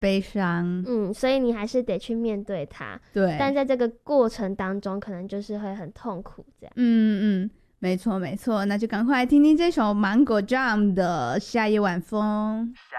悲伤。 所以你还是得去面对它。 对， 但在这个过程当中，可能就是会很痛苦这样。 没错没错，那就赶快来听听这首芒果 Jam 的夏夜晚风。